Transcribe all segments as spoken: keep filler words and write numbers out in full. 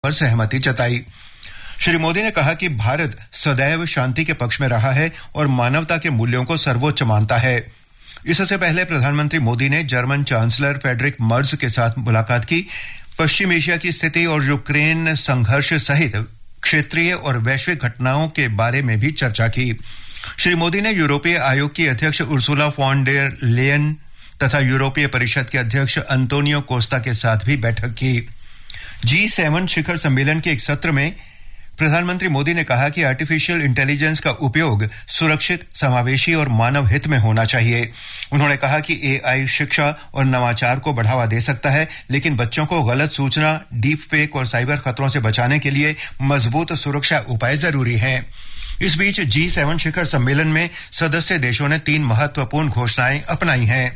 पर सहमति जताई। श्री मोदी ने कहा कि भारत सदैव शांति के पक्ष में रहा है और मानवता के मूल्यों को सर्वोच्च मानता है। इससे पहले प्रधानमंत्री मोदी ने जर्मन चांसलर फ्रेडरिक मर्ज के साथ मुलाकात की। पश्चिम एशिया की स्थिति और यूक्रेन संघर्ष सहित क्षेत्रीय और वैश्विक घटनाओं के बारे में भी चर्चा की। श्री मोदी ने यूरोपीय आयोग की अध्यक्ष उर्सुला फॉन डेर लेयन तथा यूरोपीय परिषद के अध्यक्ष अंतोनियो कोस्टा के साथ भी बैठक की। जी सेवन शिखर सम्मेलन के एक सत्र में प्रधानमंत्री मोदी ने कहा कि आर्टिफिशियल इंटेलिजेंस का उपयोग सुरक्षित, समावेशी और मानव हित में होना चाहिए। उन्होंने कहा कि एआई शिक्षा और नवाचार को बढ़ावा दे सकता है, लेकिन बच्चों को गलत सूचना, डीप फेक और साइबर खतरों से बचाने के लिए मजबूत सुरक्षा उपाय जरूरी हैं। इस बीच जी सेवन शिखर सम्मेलन में सदस्य देशों ने तीन महत्वपूर्ण घोषणाएं अपनाई हैं।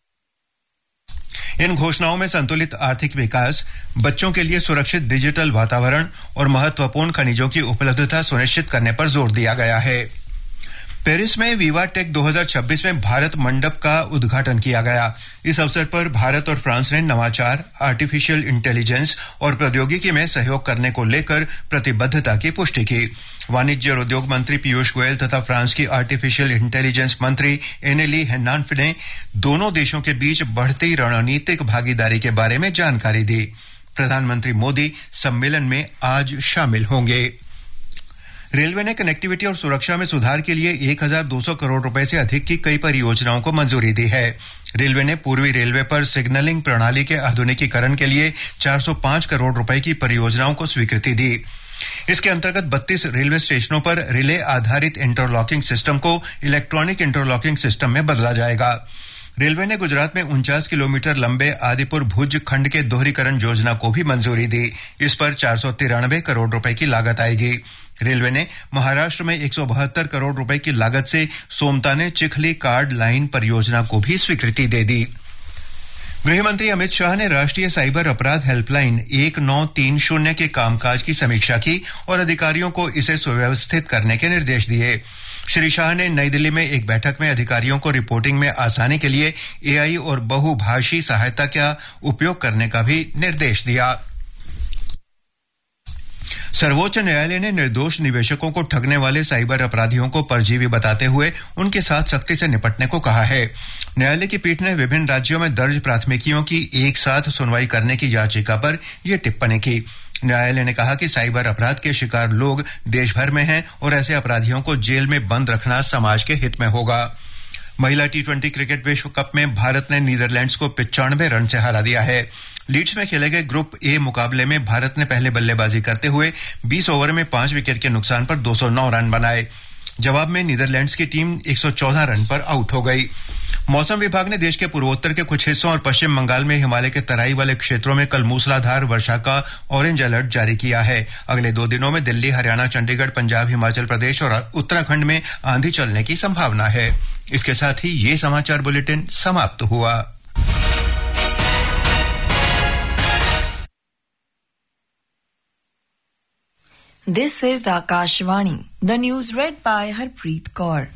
इन घोषणाओं में संतुलित आर्थिक विकास, बच्चों के लिए सुरक्षित डिजिटल वातावरण और महत्वपूर्ण खनिजों की उपलब्धता सुनिश्चित करने पर जोर दिया गया है। पेरिस में विवा टेक दो हज़ार छब्बीस में भारत मंडप का उद्घाटन किया गया। इस अवसर पर भारत और फ्रांस ने नवाचार, आर्टिफिशियल इंटेलिजेंस और प्रौद्योगिकी में सहयोग करने को लेकर प्रतिबद्धता की पुष्टि की। वाणिज्य और उद्योग मंत्री पीयूष गोयल तथा फ्रांस की आर्टिफिशियल इंटेलिजेंस मंत्री एनेली हेनान्फ ने दोनों देशों के बीच बढ़ती रणनीतिक भागीदारी के बारे में जानकारी दी। प्रधानमंत्री मोदी सम्मेलन में आज शामिल होंगे। रेलवे ने कनेक्टिविटी और सुरक्षा में सुधार के लिए एक हज़ार दो सौ करोड़ रुपए से अधिक की कई परियोजनाओं को मंजूरी दी है। रेलवे ने पूर्वी रेलवे पर सिग्नलिंग प्रणाली के आधुनिकीकरण के लिए चार सौ पाँच करोड़ रुपए की परियोजनाओं को स्वीकृति दी। इसके अंतर्गत बत्तीस रेलवे स्टेशनों पर रिले आधारित इंटरलॉकिंग सिस्टम को इलेक्ट्रॉनिक इंटरलॉकिंग सिस्टम में बदला जाएगा। रेलवे ने गुजरात में उनचास किलोमीटर लंबे आदिपुर भुज खंड के दोहरीकरण योजना को भी मंजूरी दी। इस पर चार सौ तिरानवे करोड़ रुपए की लागत आएगी। रेलवे ने महाराष्ट्र में एक सौ बहत्तर करोड़ रुपए की लागत से सोमताने चिखली कार्ड लाइन परियोजना को भी स्वीकृति दे दी। गृहमंत्री अमित शाह ने राष्ट्रीय साइबर अपराध हेल्पलाइन एक नौ तीन शून्य के कामकाज की समीक्षा की और अधिकारियों को इसे सुव्यवस्थित करने के निर्देश दिए। श्री शाह ने नई दिल्ली में एक बैठक में अधिकारियों को रिपोर्टिंग में आसानी के लिए एआई और बहुभाषी सहायता का उपयोग करने का भी निर्देश दिया। सर्वोच्च न्यायालय ने निर्दोष निवेशकों को ठगने वाले साइबर अपराधियों को परजीवी बताते हुए उनके साथ सख्ती से निपटने को कहा है। न्यायालय की पीठ ने विभिन्न राज्यों में दर्ज प्राथमिकियों की एक साथ सुनवाई करने की याचिका पर यह टिप्पणी की। न्यायालय ने कहा कि साइबर अपराध के शिकार लोग देश भर में हैं और ऐसे अपराधियों को जेल में बंद रखना समाज के हित में होगा। महिला टी ट्वेंटी क्रिकेट विश्व कप में भारत ने नीदरलैंड्स को पिचानवे रन से हरा दिया है। लीड्स में खेले गए ग्रुप ए मुकाबले में भारत ने पहले बल्लेबाजी करते हुए बीस ओवर में पांच विकेट के नुकसान पर दो सौ नौ रन बनाए। जवाब में नीदरलैंड्स की टीम एक सौ चौदह रन पर आउट हो गई। मौसम विभाग ने देश के पूर्वोत्तर के कुछ हिस्सों और पश्चिम बंगाल में हिमालय के तराई वाले क्षेत्रों में कल मूसलाधार वर्षा का ऑरेंज अलर्ट जारी किया है। अगले दो दिनों में दिल्ली, हरियाणा, चंडीगढ़, पंजाब, हिमाचल प्रदेश और उत्तराखंड में आंधी चलने की संभावना है। इसके साथ ही ये समाचार बुलेटिन समाप्त हुआ। This is the Akashvani, the news read by Harpreet Kaur.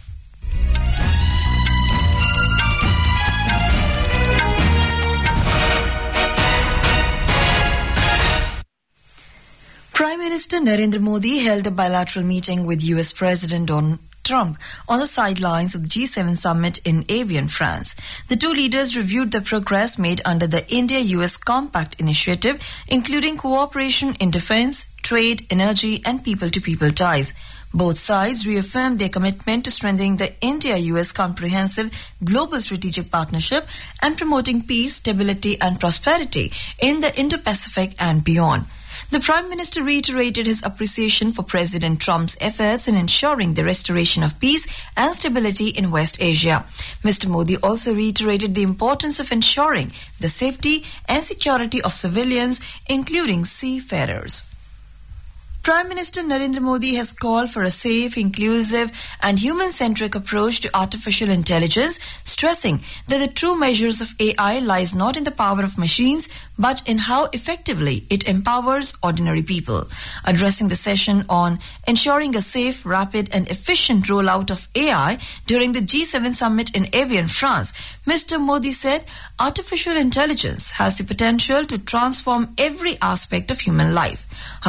Prime Minister Narendra Modi held a bilateral meeting with U S President Donald Trump on the sidelines of the G seven summit in Evian, France. The two leaders reviewed the progress made under the India-U S Compact Initiative, including cooperation in defense, trade, energy, and people-to-people ties. Both sides reaffirmed their commitment to strengthening the India-U S comprehensive global strategic partnership and promoting peace, stability, and prosperity in the Indo-Pacific and beyond. The Prime Minister reiterated his appreciation for President Trump's efforts in ensuring the restoration of peace and stability in West Asia. Mister Modi also reiterated the importance of ensuring the safety and security of civilians, including seafarers. Prime Minister Narendra Modi has called for a safe, inclusive and human-centric approach to artificial intelligence, stressing that the true measures of A I lies not in the power of machines, but in how effectively it empowers ordinary people. Addressing the session on ensuring a safe, rapid and efficient rollout of A I during the G seven summit in Evian, France, Mister Modi said artificial intelligence has the potential to transform every aspect of human life.